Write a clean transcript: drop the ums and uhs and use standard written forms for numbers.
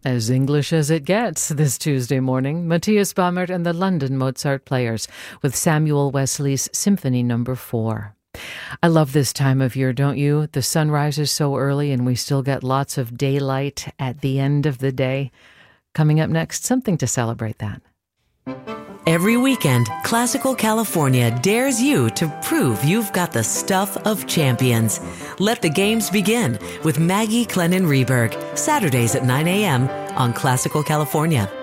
As English as it gets this Tuesday morning, Matthias Baumert and the London Mozart Players with Samuel Wesley's Symphony No. 4. I love this time of year, don't you? The sun rises so early and we still get lots of daylight at the end of the day. Coming up next, something to celebrate that. Every weekend, Classical California dares you to prove you've got the stuff of champions. Let the games begin with Maggie Clennon Rehberg, Saturdays at 9 a.m. on Classical California.